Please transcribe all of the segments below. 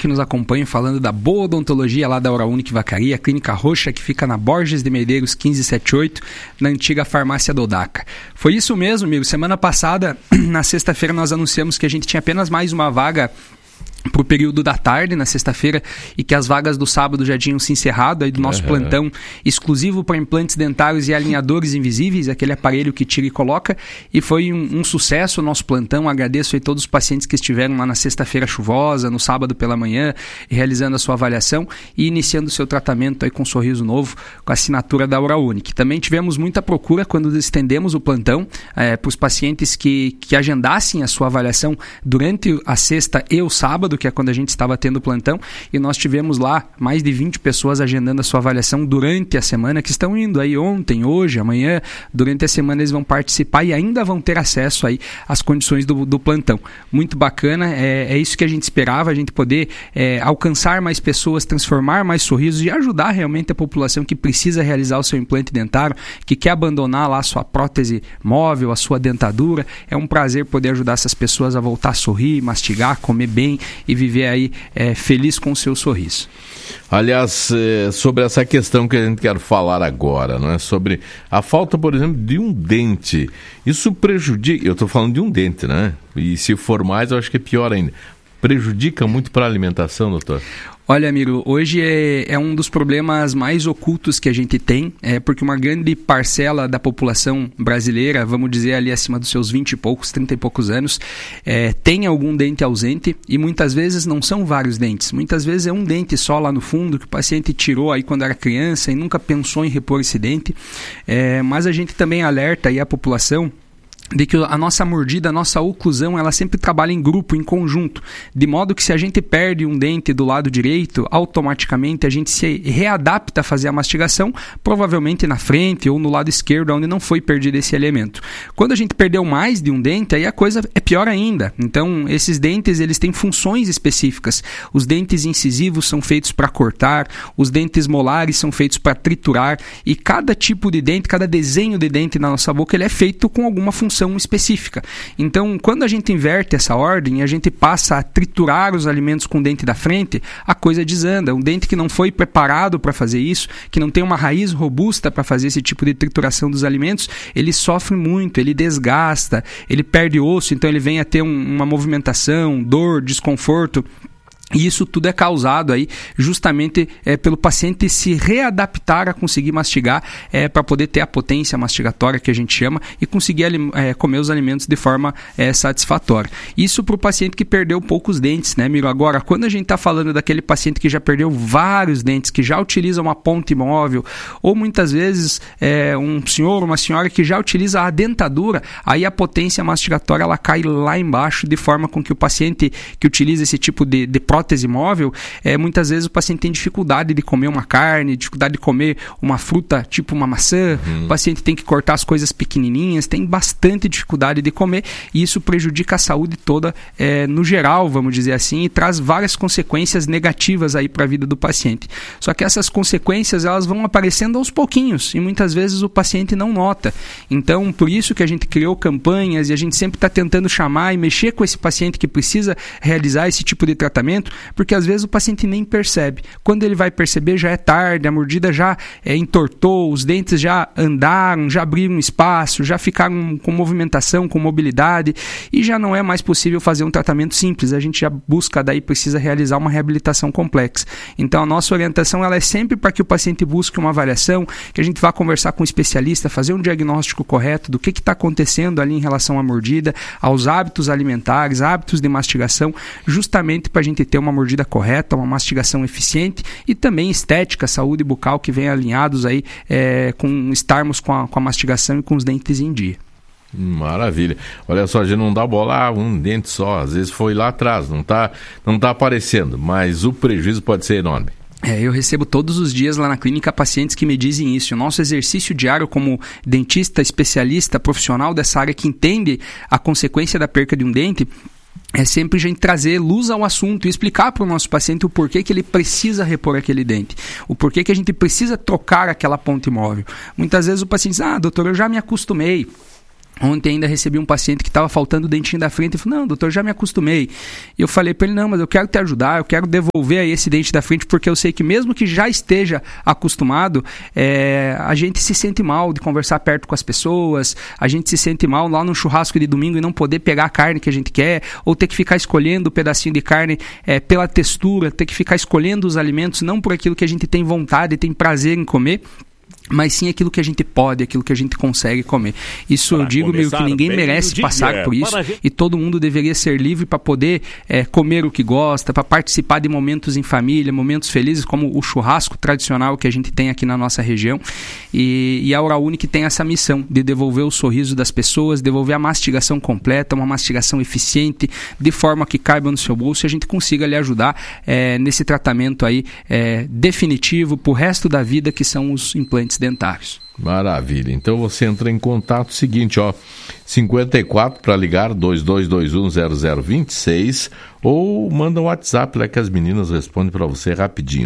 que nos acompanham falando da boa odontologia lá da Oral-Unic Vacaria, a Clínica Roxa, que fica na Borges de Medeiros 1578, na antiga farmácia Dodaca. Foi isso mesmo, amigo. Semana passada, na sexta-feira, nós anunciamos que a gente tinha apenas mais uma vaga para o período da tarde, na sexta-feira, e que as vagas do sábado já tinham se encerrado, aí do nosso plantão exclusivo para implantes dentários e alinhadores invisíveis, aquele aparelho que tira e coloca, e foi um sucesso o nosso plantão. Agradeço aí todos os pacientes que estiveram lá na sexta-feira chuvosa, no sábado pela manhã, realizando a sua avaliação e iniciando o seu tratamento aí com um sorriso novo, com a assinatura da Oral-Unic. Também tivemos muita procura quando estendemos o plantão para os pacientes que agendassem a sua avaliação durante a sexta e o sábado, que é quando a gente estava tendo plantão, e nós tivemos lá mais de 20 pessoas agendando a sua avaliação durante a semana, que estão indo aí ontem, hoje, amanhã. Durante a semana eles vão participar e ainda vão ter acesso aí às condições do plantão. Muito bacana, é isso que a gente esperava, a gente poder alcançar mais pessoas, transformar mais sorrisos e ajudar realmente a população que precisa realizar o seu implante dentário, que quer abandonar lá a sua prótese móvel, a sua dentadura. É um prazer poder ajudar essas pessoas a voltar a sorrir, mastigar, comer bem e viver aí feliz com o seu sorriso. Aliás, sobre essa questão que a gente quer falar agora, não é? Sobre a falta, por exemplo, de um dente. Isso prejudica, eu estou falando de um dente, né? E se for mais, eu acho que é pior ainda. Prejudica muito para a alimentação, doutor? Olha, Miro, hoje é um dos problemas mais ocultos que a gente tem, porque uma grande parcela da população brasileira, vamos dizer ali acima dos seus 20 e poucos, 30 e poucos anos, tem algum dente ausente, e muitas vezes não são vários dentes, muitas vezes é um dente só lá no fundo que o paciente tirou aí quando era criança e nunca pensou em repor esse dente, mas a gente também alerta aí a população de que a nossa mordida, a nossa oclusão, ela sempre trabalha em grupo, em conjunto, de modo que se a gente perde um dente do lado direito, automaticamente a gente se readapta a fazer a mastigação, provavelmente na frente ou no lado esquerdo, onde não foi perdido esse elemento. Quando a gente perdeu mais de um dente, aí a coisa é pior ainda. Então, esses dentes, eles têm funções específicas. Os dentes incisivos são feitos para cortar, os dentes molares são feitos para triturar, e cada tipo de dente, cada desenho de dente na nossa boca, ele é feito com alguma função específica. Então, quando a gente inverte essa ordem, a gente passa a triturar os alimentos com o dente da frente, a coisa desanda. Um dente que não foi preparado para fazer isso, que não tem uma raiz robusta para fazer esse tipo de trituração dos alimentos, ele sofre muito, ele desgasta, ele perde osso, então ele vem a ter uma movimentação, dor, desconforto. E isso tudo é causado aí justamente pelo paciente se readaptar a conseguir mastigar para poder ter a potência mastigatória que a gente chama e conseguir comer os alimentos de forma satisfatória. Isso para o paciente que perdeu poucos dentes, né, Miro? Agora, quando a gente está falando daquele paciente que já perdeu vários dentes, que já utiliza uma ponte móvel, ou muitas vezes um senhor ou uma senhora que já utiliza a dentadura, aí a potência mastigatória ela cai lá embaixo, de forma com que o paciente que utiliza esse tipo de prótese móvel, muitas vezes o paciente tem dificuldade de comer uma carne, dificuldade de comer uma fruta, tipo uma maçã, o paciente tem que cortar as coisas pequenininhas, tem bastante dificuldade de comer, e isso prejudica a saúde toda no geral, vamos dizer assim, e traz várias consequências negativas aí para a vida do paciente. Só que essas consequências, elas vão aparecendo aos pouquinhos, e muitas vezes o paciente não nota. Então, por isso que a gente criou campanhas, e a gente sempre está tentando chamar e mexer com esse paciente que precisa realizar esse tipo de tratamento, porque às vezes o paciente nem percebe. Quando ele vai perceber, já é tarde, a mordida já entortou, os dentes já andaram, já abriram espaço, já ficaram com movimentação, com mobilidade, e já não é mais possível fazer um tratamento simples. A gente já busca, daí precisa realizar uma reabilitação complexa. Então a nossa orientação ela é sempre para que o paciente busque uma avaliação, que a gente vá conversar com um especialista, fazer um diagnóstico correto do que está acontecendo ali em relação à mordida, aos hábitos alimentares, hábitos de mastigação, justamente para a gente ter uma mordida correta, uma mastigação eficiente e também estética, saúde bucal que vem alinhados aí com estarmos com a mastigação e com os dentes em dia. Maravilha. Olha só, a gente não dá bola um dente só, às vezes foi lá atrás, não tá aparecendo, mas o prejuízo pode ser enorme. Eu recebo todos os dias lá na clínica pacientes que me dizem isso. O nosso exercício diário como dentista, especialista, profissional dessa área que entende a consequência da perca de um dente, é sempre a gente trazer luz ao assunto e explicar para o nosso paciente o porquê que ele precisa repor aquele dente, o porquê que a gente precisa trocar aquela ponte móvel. Muitas vezes o paciente diz, doutor, eu já me acostumei, Ontem ainda recebi um paciente que estava faltando o dentinho da frente e falou, não, doutor, já me acostumei. E eu falei para ele, não, mas eu quero te ajudar, eu quero devolver aí esse dente da frente, porque eu sei que mesmo que já esteja acostumado, a gente se sente mal de conversar perto com as pessoas, a gente se sente mal lá no churrasco de domingo e não poder pegar a carne que a gente quer, ou ter que ficar escolhendo o pedacinho de carne pela textura, ter que ficar escolhendo os alimentos, não por aquilo que a gente tem vontade, tem prazer em comer, mas sim aquilo que a gente pode, aquilo que a gente consegue comer. Isso eu digo meio que ninguém merece passar por isso, e todo mundo deveria ser livre para poder comer o que gosta, para participar de momentos em família, momentos felizes, como o churrasco tradicional que a gente tem aqui na nossa região. E a Oral-Unique tem essa missão de devolver o sorriso das pessoas, devolver a mastigação completa, uma mastigação eficiente, de forma que caiba no seu bolso e a gente consiga lhe ajudar nesse tratamento aí definitivo para o resto da vida, que são os implantes dentários. Maravilha. Então você entra em contato, seguinte, 54 para ligar, 22210026, ou manda um WhatsApp lá que as meninas respondem para você rapidinho,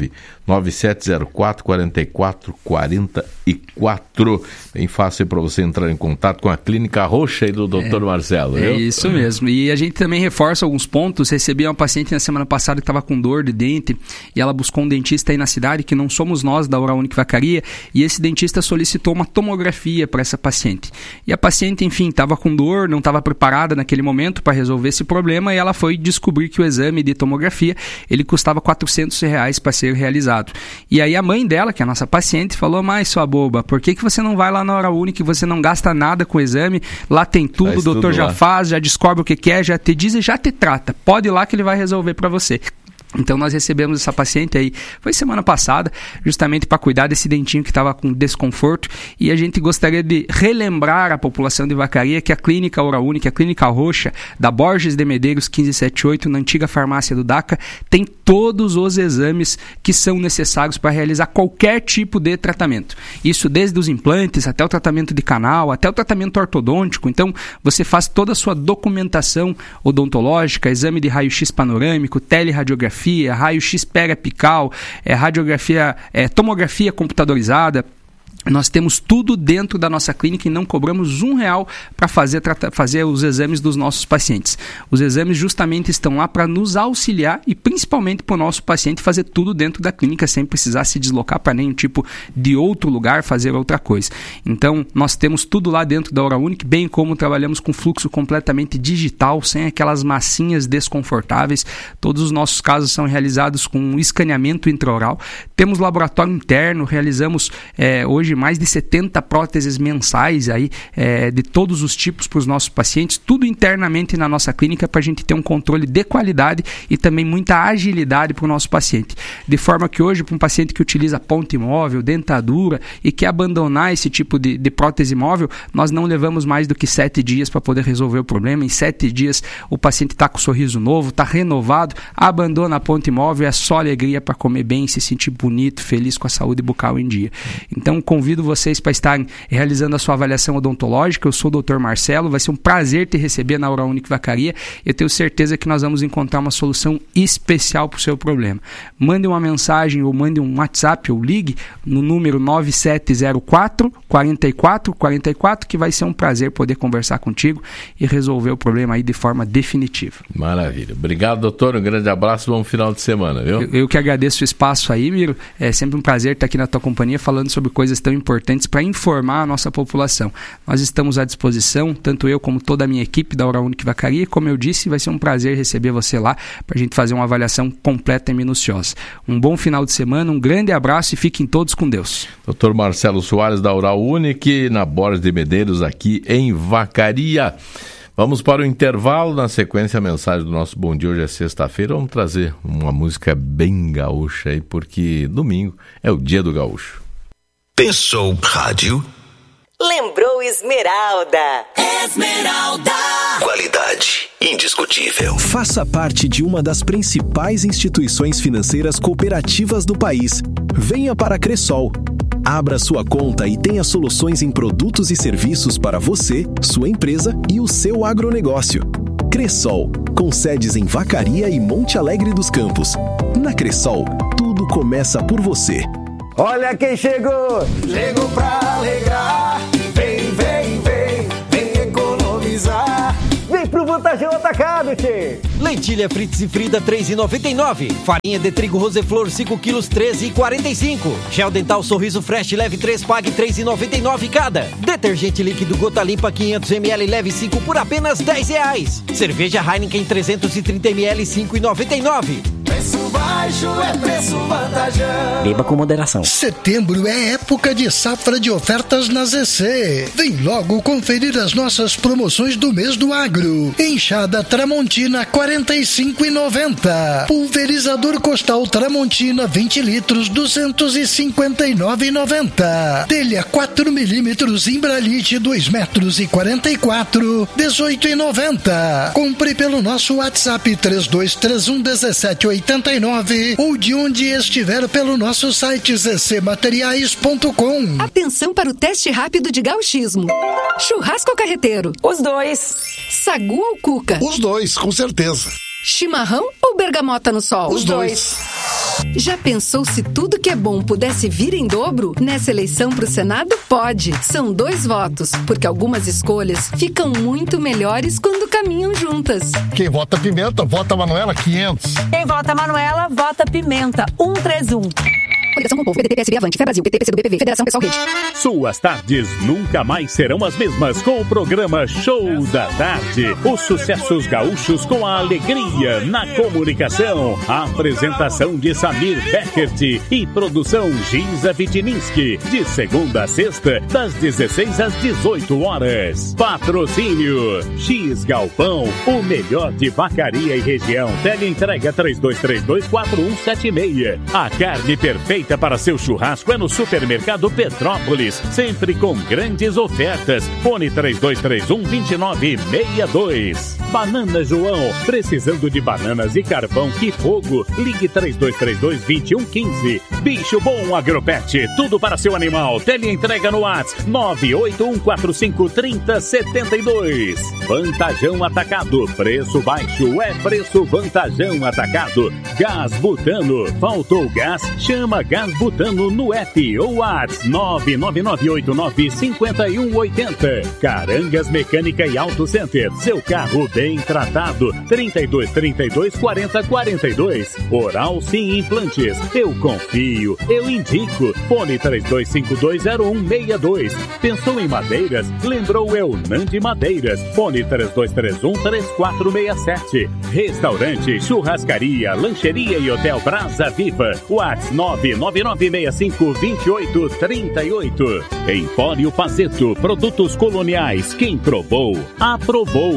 99704-4444. Bem fácil para você entrar em contato com a Clínica Roxa aí do Dr. Marcelo. É isso mesmo. E a gente também reforça alguns pontos. Recebi uma paciente na semana passada que estava com dor de dente e ela buscou um dentista aí na cidade, que não somos nós da Oral-Unique Vacaria, e esse dentista solicitou uma tomografia para essa paciente. E a paciente, enfim, estava com dor, não estava preparada naquele momento para resolver esse problema, e ela foi descobrir que o exame de tomografia, ele custava R$400 para ser realizado. E aí a mãe dela, que é a nossa paciente, falou, mas sua boba, por que você não vai lá na Oral-Unique, você não gasta nada com o exame, lá tem tudo, o doutor já faz, já descobre o que quer, já te diz e já te trata. Pode ir lá que ele vai resolver para você. Então nós recebemos essa paciente aí, foi semana passada, justamente para cuidar desse dentinho que estava com desconforto, e a gente gostaria de relembrar a população de Vacaria que a Clínica Oral-Unique, a Clínica Roxa, da Borges de Medeiros 1578, na antiga farmácia do DACA, tem todos os exames que são necessários para realizar qualquer tipo de tratamento. Isso desde os implantes, até o tratamento de canal, até o tratamento ortodôntico. Então você faz toda a sua documentação odontológica, exame de raio-x panorâmico, teleradiografia, raio-x periapical, radiografia, tomografia computadorizada. Nós temos tudo dentro da nossa clínica e não cobramos R$1 para fazer os exames dos nossos pacientes. Os exames justamente estão lá para nos auxiliar e principalmente para o nosso paciente fazer tudo dentro da clínica sem precisar se deslocar para nenhum tipo de outro lugar fazer outra coisa. Então, nós temos tudo lá dentro da Oral-Unique, bem como trabalhamos com fluxo completamente digital, sem aquelas massinhas desconfortáveis. Todos os nossos casos são realizados com um escaneamento intraoral. Temos laboratório interno, realizamos hoje mais de 70 próteses mensais aí, de todos os tipos para os nossos pacientes, tudo internamente na nossa clínica para a gente ter um controle de qualidade e também muita agilidade para o nosso paciente. De forma que hoje, para um paciente que utiliza ponte móvel, dentadura e quer abandonar esse tipo de prótese móvel, nós não levamos mais do que 7 dias para poder resolver o problema. Em 7 dias o paciente está com um sorriso novo, está renovado, abandona a ponte móvel, é só alegria para comer bem, se sentir bonito, feliz com a saúde bucal em dia. Então, convido vocês para estarem realizando a sua avaliação odontológica. Eu sou o Dr. Marcelo, vai ser um prazer te receber na Oral-Unique Vacaria. Eu tenho certeza que nós vamos encontrar uma solução especial para o seu problema. Mande uma mensagem ou mande um WhatsApp ou ligue no número 9704-4444, que vai ser um prazer poder conversar contigo e resolver o problema aí de forma definitiva. Maravilha. Obrigado, doutor. Um grande abraço, bom final de semana, viu? Eu que agradeço o espaço aí, Miro. É sempre um prazer estar aqui na tua companhia falando sobre coisas tão importantes para informar a nossa população. Nós estamos à disposição, tanto eu como toda a minha equipe da Oral-Unique Vacaria. Como eu disse, vai ser um prazer receber você lá para a gente fazer uma avaliação completa e minuciosa. Um bom final de semana, um grande abraço e fiquem todos com Deus. Dr. Marcelo Soares da Oral-Unique, na Borges de Medeiros, aqui em Vacaria. Vamos para o intervalo, na sequência a mensagem do nosso Bom Dia. Hoje é sexta-feira, vamos trazer uma música bem gaúcha aí, porque domingo é o dia do gaúcho. Pensou rádio? Lembrou Esmeralda. Esmeralda. Qualidade indiscutível. Faça parte de uma das principais instituições financeiras cooperativas do país. Venha para a Cressol. Abra sua conta e tenha soluções em produtos e serviços para você, sua empresa e o seu agronegócio. Cressol, com sedes em Vacaria e Monte Alegre dos Campos. Na Cressol, tudo começa por você. Olha quem chegou! Chegou pra alegrar. Vem, vem, vem. Vantajão Atacado, tchê. Lentilha Fritz e Frida 3,99. Farinha de trigo Roseflor 5 quilos 13,45. Gel dental Sorriso Fresh leve 3, pague 3,99 cada. Detergente líquido Gota Limpa 500 ml leve 5 por apenas R$10. Cerveja Heineken 330 ml 5,99. Preço baixo é preço Vantajão. Beba com moderação. Setembro é época de safra de ofertas na ZC. Vem logo conferir as nossas promoções do mês do agro. Enxada Tramontina 45,90. Pulverizador Costal Tramontina 20 litros 259,90. Telha 4 milímetros Imbralite 2 metros e 44 18,90. Compre pelo nosso WhatsApp 3231 1789 ou de onde estiver pelo nosso site zcmateriais.com. Atenção para o teste rápido de gauchismo. Churrasco ou carreteiro? Os dois. Sagu ou cuca? Os dois, com certeza. Chimarrão ou bergamota no sol? Os dois. Já pensou se tudo que é bom pudesse vir em dobro? Nessa eleição para o Senado, pode. São 2 votos, porque algumas escolhas ficam muito melhores quando caminham juntas. Quem vota Pimenta, vota Manuela 500. Quem vota Manuela, vota Pimenta 131. Coligação com o Povo, PDT, PSB, Avante, Fé Brasil, PT, PCdoB, PV, Federação Pessoal Rede. Suas tardes nunca mais serão as mesmas com o programa Show da Tarde. Os sucessos gaúchos com a alegria na comunicação. A apresentação de Samir Beckert e produção Giza Vitininski. De segunda a sexta, das 16 às 18 horas. Patrocínio X Galpão, o melhor de Vacaria e região. Teleentrega 32324176. A carne perfeita para seu churrasco é no Supermercado Petrópolis, sempre com grandes ofertas. Fone 3231-2962. Banana João, precisando de bananas e carvão que fogo, ligue 3232-2115. Bicho Bom Agropet, tudo para seu animal. Teleentrega no WhatsApp 981453072. Vantajão Atacado, preço baixo é preço Vantajão Atacado. Gás Butano, faltou gás? Chama Gás Butano no app ou WhatsApp 999895180. Carangas Mecânica e Auto Center, seu carro bem tratado. 3232-4042. Oral Sim Implantes, eu confio, eu indico. Fone 32520162. Pensou em madeiras? Lembrou Eunandi Madeiras. Fone 3231-3467. Restaurante, churrascaria, lancheria e hotel Brasa Viva. WhatsApp 999652838. Empório Pazeto, produtos coloniais. Quem provou, aprovou.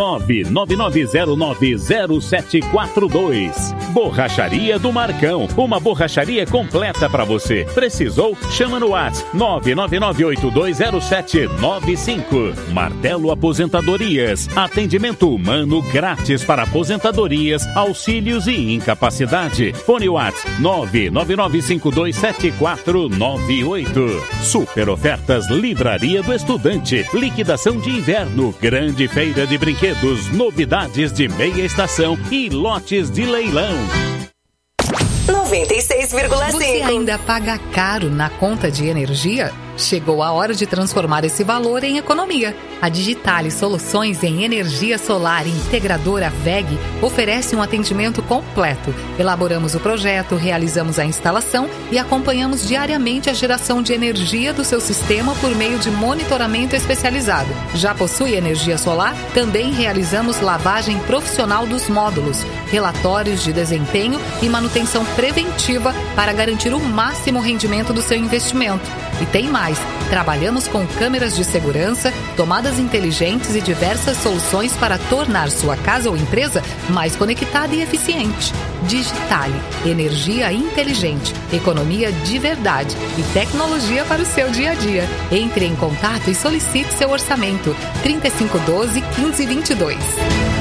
999090742. Borracharia do Marcão, uma borracharia completa para você. Precisou? Chama no WhatsApp 999820795. Martelo Aposentadorias, atendimento humano grátis para aposentadorias, auxílios e incapacidade. Fone WhatsApp 999527498. Super ofertas Livraria do Estudante, liquidação de inverno, grande feira de brinquedos, novidades de meia estação e lotes de leilão. 96,5. Você ainda paga caro na conta de energia? Chegou a hora de transformar esse valor em economia. A Digitale Soluções em Energia Solar Integradora VEG oferece um atendimento completo. Elaboramos o projeto, realizamos a instalação e acompanhamos diariamente a geração de energia do seu sistema por meio de monitoramento especializado. Já possui energia solar? Também realizamos lavagem profissional dos módulos, relatórios de desempenho e manutenção preventiva para garantir o máximo rendimento do seu investimento. E tem mais, trabalhamos com câmeras de segurança, tomadas inteligentes e diversas soluções para tornar sua casa ou empresa mais conectada e eficiente. Digitale, energia inteligente, economia de verdade e tecnologia para o seu dia a dia. Entre em contato e solicite seu orçamento. 3512-1522.